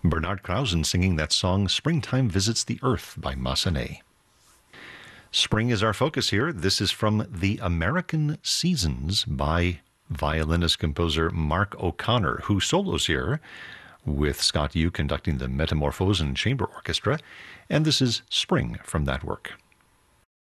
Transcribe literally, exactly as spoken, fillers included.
Bernard Krausen singing that song Springtime Visits the Earth by Massenet. Spring is our focus here. This is from The American Seasons by violinist-composer Mark O'Connor, who solos here with Scott Yu conducting the Metamorphosen Chamber Orchestra. And this is Spring from that work.